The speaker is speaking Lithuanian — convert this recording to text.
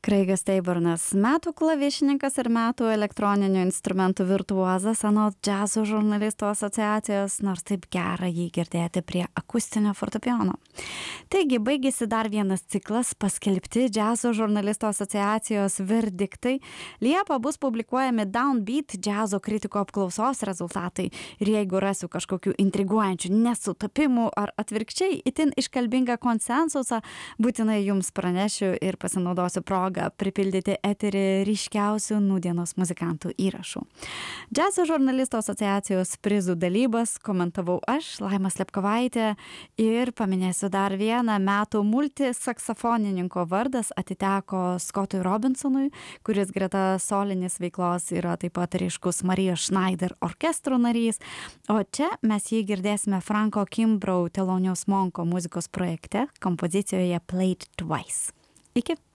Craigas Tabornas – metų klavišininkas ir metų elektroninių instrumentų virtuozas anot džiazo žurnalistų asociacijos, nors taip gera jį girdėti prie akustinio fortepijono. Taigi, baigėsi dar vienas ciklas paskelbti džiazo žurnalistų asociacijos verdiktai. Liepą bus publikuojami Downbeat džiazo kritiko apklausos rezultatai. Ir jeigu rasiu kažkokių intriguojančių nesutapimų ar atvirkščiai itin iškalbingą konsensusą, būtinai jums pranešiu ir pasinaudosiu progą pripildyti eterį ryškiausių nūdienos muzikantų įrašų. Džiazo žurnalistų asociacijos prizų dalybas komentavau aš, Laima Slepkovaitė, ir paminėsiu dar vieną metų multisaksofonininko vardas atiteko Scottui Robinsonui, kuris greta solinės veiklos yra taip pat ryškus Marijos Schneider orkestro narys, o čia mes jį girdėsime Franko Kimbrough Thelonious Monko muzikos projekte kompozicijoje Played Twice. Iki!